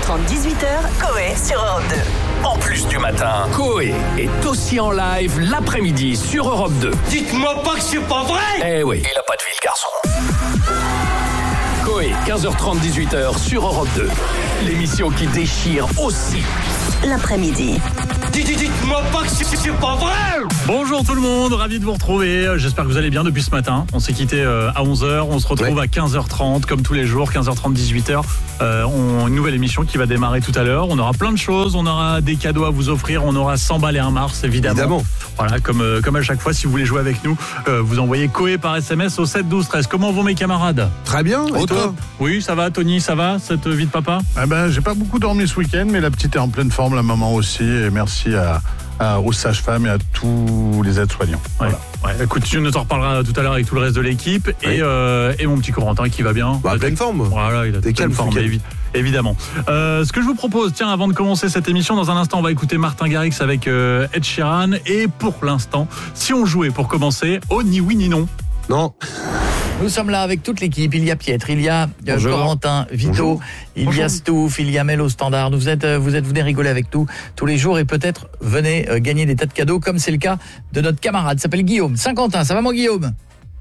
15h30, 18h, Coé sur Europe 2. En plus du matin, Coé est aussi en live l'après-midi sur Europe 2. Dites-moi pas que c'est pas vrai! Eh oui, il a pas de vie, le garçon. Coé, 15h30, 18h sur Europe 2. L'émission qui déchire aussi L'après-midi. Dites-moi pas que c'est pas vrai! Bonjour tout le monde, ravi de vous retrouver. J'espère que vous allez bien depuis ce matin. On s'est quitté à 11h, on se retrouve à 15h30 comme tous les jours, 15h30, 18h. Une nouvelle émission qui va démarrer tout à l'heure. On aura plein de choses, on aura des cadeaux à vous offrir, on aura 100 balles et un Mars évidemment. Voilà, comme à chaque fois, si vous voulez jouer avec nous, vous envoyez Coé par SMS au 7 12 13. Comment vont mes camarades? Très bien, et toi? Oui, ça va Tony, ça va cette vie de papa? J'ai pas beaucoup dormi ce week-end, mais la petite est en pleine forme, la maman aussi, et merci aux sages-femmes et à tous les aides-soignants. Voilà. Ouais, écoute, tu nous en reparleras tout à l'heure avec tout le reste de l'équipe et mon petit Corentin qui va bien. Pleine forme. Voilà, il a pleine forme, évidemment. Ce que je vous propose, tiens, avant de commencer cette émission, dans un instant, on va écouter Martin Garrix avec Ed Sheeran. Et pour l'instant, si on jouait pour commencer, au ni oui ni non. Non. Nous sommes là avec toute l'équipe. Il y a Pietre, il y a Corentin, Vito, il y a Stouff, il y a Mel au standard. Vous êtes venez rigoler avec nous tous les jours et peut-être venez gagner des tas de cadeaux comme c'est le cas de notre camarade. Il s'appelle Guillaume. Saint-Quentin, ça va mon Guillaume?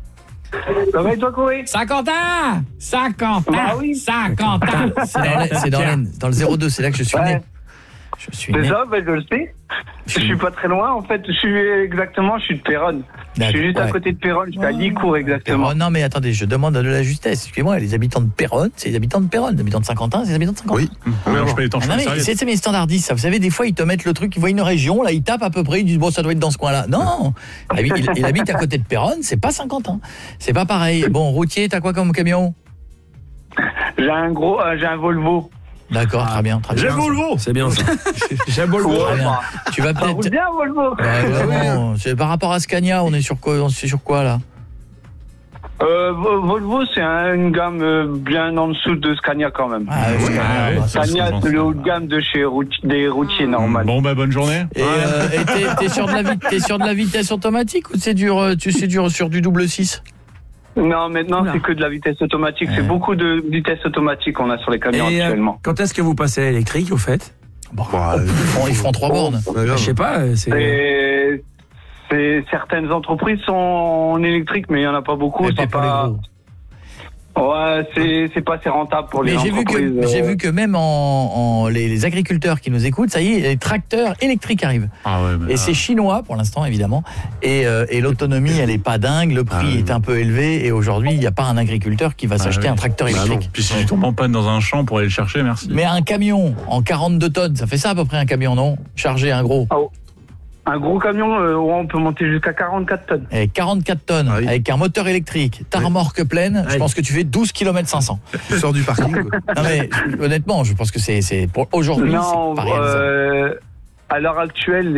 Ça va et toi, Coé? Saint-Quentin! Bah oui. Saint-Quentin! C'est dans le 02, c'est là que je suis né. Je suis né. Ça, je le sais. Je suis pas très loin, en fait. Je suis de Péronne. Je suis juste à côté de Péronne, je suis à Licourt, exactement. Péronne, non, mais attendez, je demande de la justesse. Excusez-moi, les habitants de Péronne, c'est les habitants de Péronne. Les habitants de Saint-Quentin, c'est les habitants de Saint-Quentin. Oui. C'est mes standardistes, ça. Vous savez, des fois, ils te mettent le truc, ils voient une région, là, ils tapent à peu près, ils disent, bon, ça doit être dans ce coin-là. Non! Il habite à côté de Péronne, c'est pas Saint-Quentin. C'est pas pareil. Bon, routier, t'as quoi comme camion? J'ai un Volvo. D'accord, très bien. J'ai Volvo, c'est bien ça. J'ai Volvo. Tu vas peut-être. Roule bien, Volvo. C'est par rapport à Scania, on est sur quoi là? Volvo, c'est une gamme bien en dessous de Scania quand même. Scania, c'est le haut de gamme de chez des routiers normal. Bon, bonne journée. Et t'es sur de la vitesse automatique ou c'est sur du double 6? Non, maintenant c'est que de la vitesse automatique. C'est beaucoup de vitesse automatique qu'on a sur les camions actuellement. Quand est-ce que vous passez à l'électrique, au fait? Ils feront 3 bornes. Je sais pas. Certaines entreprises sont en électrique, mais il y en a pas beaucoup. C'est pas. Ouais, c'est pas assez rentable pour les entreprises. Mais j'ai vu que même les agriculteurs qui nous écoutent, ça y est, les tracteurs électriques arrivent. Et c'est chinois pour l'instant évidemment. Et l'autonomie, elle est pas dingue, le prix est un peu élevé et aujourd'hui, il n'y a pas un agriculteur qui va s'acheter un tracteur électrique. Puis si tu tombes en panne dans un champ pour aller le chercher, merci. Mais un camion en 42 tonnes, ça fait ça à peu près un camion, non? Chargé un gros. Un gros camion, on peut monter jusqu'à 44 tonnes. Et 44 tonnes, avec un moteur électrique, ta remorque pleine, je pense que tu fais 12 km 500. Tu sors du parking, quoi. Non mais, honnêtement, je pense que c'est pour aujourd'hui, c'est pas réalisable. À l'heure actuelle,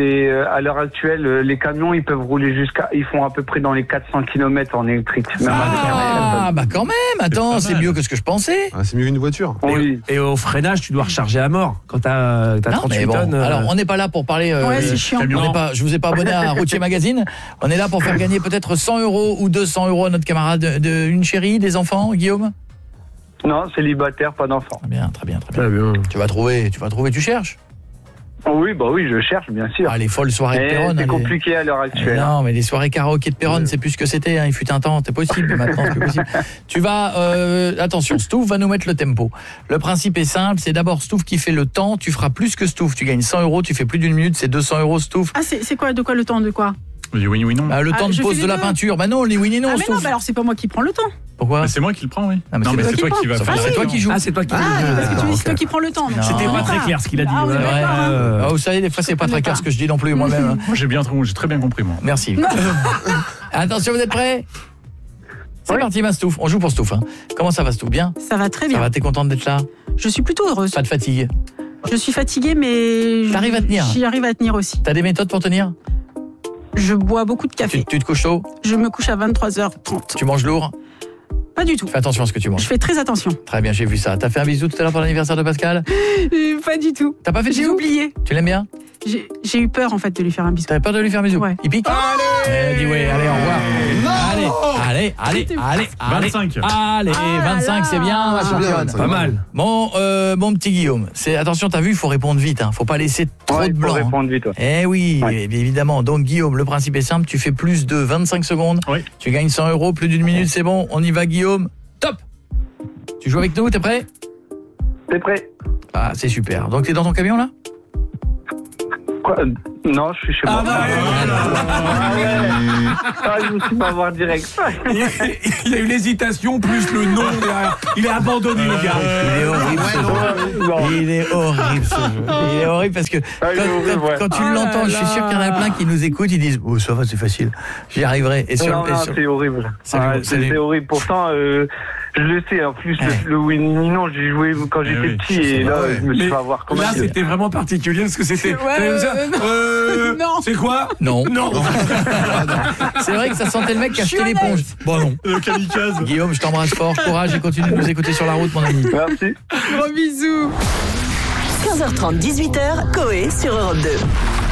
les camions, ils peuvent rouler ils font à peu près dans les 400 km en électrique. Quand même, attends, c'est mieux que ce que je pensais. C'est mieux qu'une voiture. Oui. Et au freinage, tu dois recharger à mort quand t'as 38 tonnes. Alors, on n'est pas là pour parler... c'est chiant. Je vous ai pas abonné à Routier Magazine. On est là pour faire gagner peut-être 100 € ou 200 € à notre camarade une chérie, des enfants, Guillaume? Non, célibataire, pas d'enfants. Très bien. Tu vas trouver, tu cherches? Oui, je cherche, bien sûr. Les folles soirées de Péronne. C'est compliqué à l'heure actuelle. Non, mais les soirées karaoké de Péronne, c'est plus ce que c'était. Il fut un temps, c'est possible. Maintenant, c'est plus possible. Tu vas... attention, Stouff va nous mettre le tempo. Le principe est simple, c'est d'abord Stouff qui fait le temps. Tu feras plus que Stouff. Tu gagnes 100 €, tu fais plus d'une minute, c'est 200 € Stouff. Ah, c'est quoi? De quoi le temps? De quoi? Oui, non. Le temps de pose de la peinture. Non, les oui et non. Mais non, alors c'est pas moi qui prends le temps. Pourquoi? C'est moi qui le prends, oui. Non, mais c'est toi qui vas faire. C'est toi qui joues. C'est toi qui parce que tu dis c'est toi qui prends le temps. C'était pas très clair ce qu'il a dit. Vous savez, des fois c'est pas très clair ce que je dis non plus moi-même. Moi j'ai très bien compris moi. Merci. Attention, vous êtes prêts? C'est parti, ma Stouff. On joue pour Stouff. Comment ça va, Stouff? Bien? Ça va très bien. Ça va, t'es contente d'être là? Je suis plutôt heureuse. Pas de fatigue? Je suis fatiguée, mais... T'arrives à tenir? J'y arrive à tenir aussi. T'as des méthodes pour tenir? Je bois beaucoup de café. Tu te couches tôt? Je me couche à 23h30. Tu manges lourd? Pas du tout. Fais attention à ce que tu manges. Je fais très attention. Très bien, j'ai vu ça. T'as fait un bisou tout à l'heure pour l'anniversaire de Pascal? Pas du tout. T'as pas fait de bisou? J'ai oublié. Tu l'aimes bien? J'ai eu peur en fait de lui faire un bisou. T'avais peur de lui faire un bisou? Ouais. Il pique? Dis oui, allez, au revoir. Allez. 25. Allez, 25, c'est bien, ma championne. Pas mal. Bon, mon petit Guillaume, attention, t'as vu, il faut répondre vite, hein. Faut pas laisser trop de blanc. Faut répondre vite. Eh oui, évidemment. Donc Guillaume, le principe est simple, tu fais plus de 25 secondes, tu gagnes 100 €, plus d'une minute, c'est bon. On y va, Guillaume. Top. Tu joues avec nous, t'es prêt? T'es prêt? Ah, c'est super. Donc t'es dans ton camion là? Quoi? Non, je suis chez moi. Je me suis pas voir direct. Il y a eu l'hésitation plus le nom derrière. Il est abandonné, le gars. Il est horrible ce jeu. Il est horrible parce que quand tu l'entends, je suis sûr qu'il y en a plein qui nous écoutent, ils disent "Oh, ça va, c'est facile. J'y arriverai." Et c'est horrible. C'est horrible. Pourtant je le sais, en plus, le oui-non, j'ai joué quand j'étais petit et là, je me suis fait avoir comme ça. Là, c'était vraiment particulier parce que c'était... non. C'est quoi? Non. C'est vrai que ça sentait le mec qui a acheté l'éponge. Bon, non. Le kamikaze. Guillaume, je t'embrasse fort, courage et continue de nous écouter sur la route, mon ami. Merci. Gros bisous. 15h30, 18h, Coé sur Europe 2.